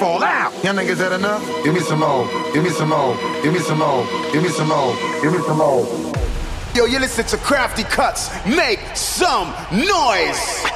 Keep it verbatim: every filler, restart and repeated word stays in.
fall out. Young niggas, that enough? Give me some more. Give me some more. Give me some more. Give me some more. Give me some more. Yo, you listen to Crafty Cuts. Make some noise.